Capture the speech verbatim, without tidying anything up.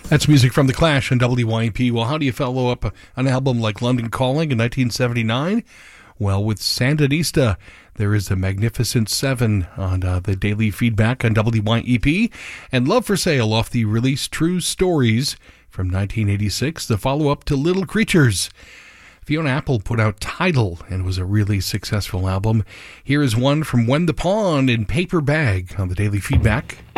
That's music from The Clash and W Y E P. Well, how do you follow up an album like London Calling in nineteen seventy-nine? Well, with Sandinista, there is the Magnificent Seven on uh, the daily feedback on W Y E P, and Love for Sale off the release True Stories from nineteen eighty-six, the follow-up to Little Creatures. Fiona Apple put out Tidal, and it was a really successful album. Here is one from When the Pawn in Paper Bag on the daily feedback.